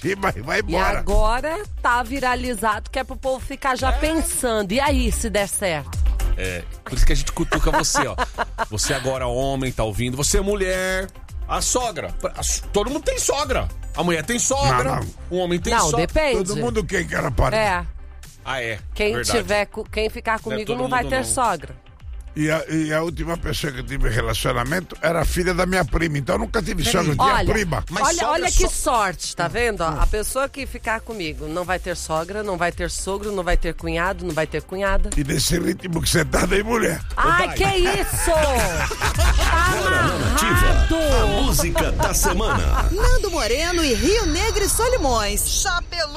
cima e vai E embora. agora tá viralizado, que é pro povo ficar já pensando. E aí, se der certo? Por isso que a gente cutuca você, ó. Você agora, homem, tá ouvindo. Você é mulher. A sogra. Todo mundo tem sogra. A mulher tem sogra. Não. O homem tem Não, sogra. depende. Todo mundo quem quer aparecer. É. Ah, é. Quem Verdade. quem ficar comigo todo não vai mundo, ter não. sogra. E a última pessoa que eu tive relacionamento era a filha da minha prima. Então eu nunca tive sogra, eu tinha Olha, prima. Mas sogra olha só- que sorte, tá vendo? Ó, a pessoa que ficar comigo não vai ter sogra, não vai ter sogro, não vai ter cunhado, não vai ter cunhada. E nesse ritmo que você tá, nem mulher. Ai, vai. que isso! Agora na Nativa, a música da semana. Nando Moreno e Rio Negro e Solimões.